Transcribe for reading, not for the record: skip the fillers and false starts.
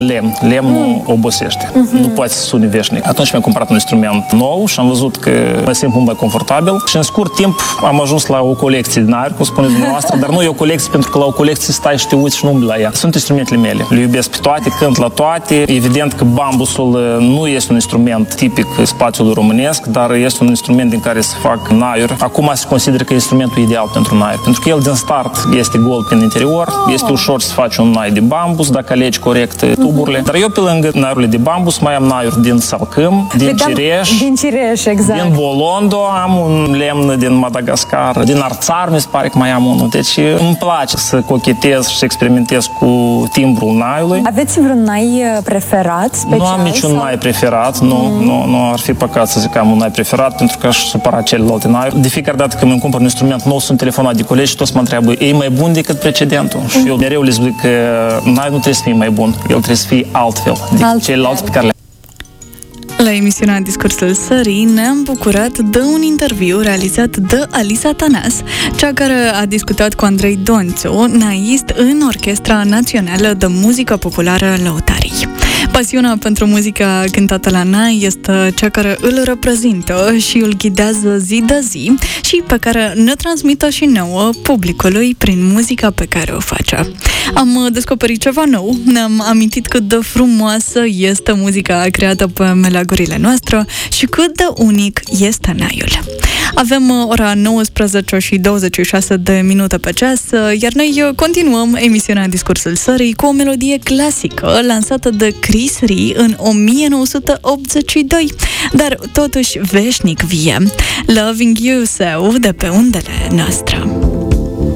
Lemnul obosește. Nu poate să suni veșnic. Atunci mi-am cumpărat un instrument nou și am văzut că mă simt mult mai confortabil și în scurt timp am ajuns la o colecție din aer, cum spuneți dumneavoastră, dar nu e o colecție pentru că la o colecție stai și te uiți și nu umbli la ea. Sunt instrumentele mele. Le iubesc pe toate, cânt la toate. Evident că bambusul nu este un instrument tipic spațiului românesc, dar este un instrument din care se fac naiuri. Acum se consideră că e instrumentul ideal pentru naiuri, pentru că el din start este gol prin interior, este ușor să faci un nai de bambus dacă alegi corect tuburile. Dar eu pe lângă naiurile de bambus mai am naiuri din salcâm, din cireș, exact. Din bolondo am un lemn din Madagascar, din arțar mi se pare că mai am unul. Deci îmi place să cochetez și să experimentez cu timbrul naiului. Aveți vreun nai preferat special? Nu am niciun nai preferat, nu ar fi păcat să zic că am un nai preferat pentru că aș supăra celelalte naiuri. De fiecare dată când îmi cumpăr un instrument nou, sunt telefonat de colegi și toți mă întreabă, e mai bun decât precedentul? Și eu mereu le zic că nai nu trebuie să fie mai bun, el trebuie să fie altfel decât celelalte pe care le. La emisiunea Discursul Sării ne-am bucurat de un interviu realizat de Alisa Tănase, cea care a discutat cu Andrei Donțu, naist în Orchestra Națională de Muzică Populară Lăutarii. Pasiunea pentru muzica cântată la nai este cea care îl reprezintă și îl ghidează zi de zi și pe care ne transmită și nouă publicului prin muzica pe care o face. Am descoperit ceva nou, ne-am amintit cât de frumoasă este muzica creată pe meleagurile noastre și cât de unic este naiul. Avem ora 19 și 26 de minute pe ceas, iar noi continuăm emisiunea Discursul Sării cu o melodie clasică lansată de Chris Rea în 1982, dar totuși veșnic vie, Loving You Său de pe undele noastre.